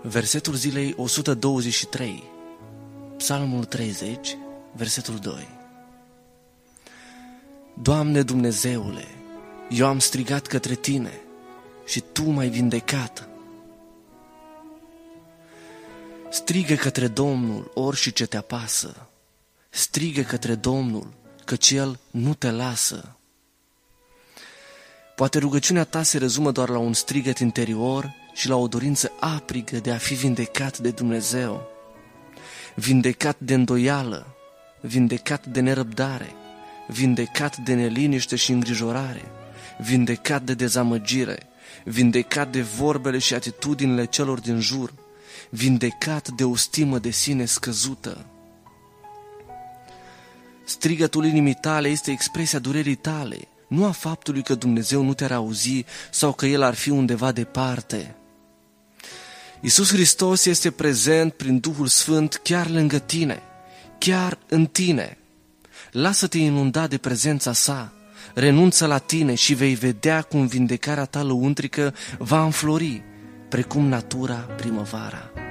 Versetul zilei 123, Psalmul 30, versetul 2. Doamne Dumnezeule, eu am strigat către Tine și Tu m-ai vindecat. Strigă către Domnul orice ce te apasă. Strigă către Domnul, căci El nu te lasă. Poate rugăciunea ta se rezumă doar la un strigăt interior și la o dorință aprigă de a fi vindecat de Dumnezeu. Vindecat de îndoială, vindecat de nerăbdare, vindecat de neliniște și îngrijorare, vindecat de dezamăgire, vindecat de vorbele și atitudinile celor din jur, vindecat de o stimă de sine scăzută. Strigătul inimii tale este expresia durerii tale, nu a faptului că Dumnezeu nu te-ar auzi sau că El ar fi undeva departe. Iisus Hristos este prezent prin Duhul Sfânt chiar lângă tine, chiar în tine. Lasă-te inunda de prezența sa, renunță la tine și vei vedea cum vindecarea ta lăuntrică va înflori, precum natura primăvara.